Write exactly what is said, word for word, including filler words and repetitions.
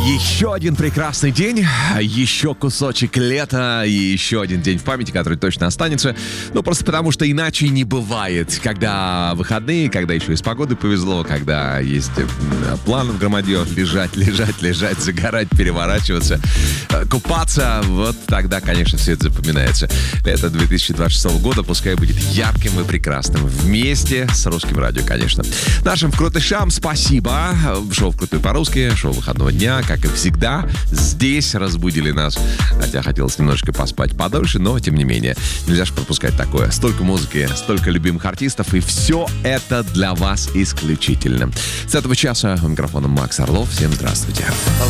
Еще один прекрасный день, еще кусочек лета и еще один день в памяти, который точно останется. Ну, просто потому, что иначе не бывает. Когда выходные, когда еще и с погодой повезло, когда есть план в громадье лежать, лежать, лежать, загорать, переворачиваться, купаться, вот тогда, конечно, все это запоминается. Лето две тысячи двадцать шестого года пускай будет ярким и прекрасным. Вместе с Русским радио, конечно. Нашим вкрутышам спасибо. Шоу «Вкрутую по-русски», шоу выходного дня, как и всегда, здесь разбудили нас. Хотя хотелось немножечко поспать подольше, но тем не менее, нельзя же пропускать такое. Столько музыки, столько любимых артистов, и все это для вас исключительно. С этого часа у микрофона Макс Орлов. Всем здравствуйте.